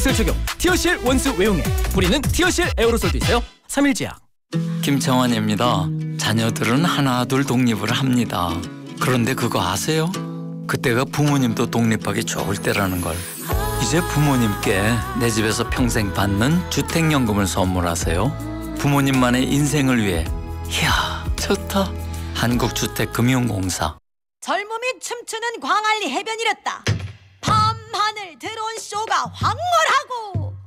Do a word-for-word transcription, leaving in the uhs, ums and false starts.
기술 적용 티어실 원수 외용액. 뿌리는 티어실 에어로솔도 있어요. 삼일제약. 김청환입니다. 자녀들은 하나 둘 독립을 합니다. 그런데 그거 아세요? 그때가 부모님도 독립하기 좋을 때라는 걸. 이제 부모님께 내 집에서 평생 받는 주택연금을 선물하세요. 부모님만의 인생을 위해. 이야, 좋다. 한국주택금융공사. 젊음이 춤추는 광안리 해변이랬다. 밤하늘 들어온 쇼가 황홀하고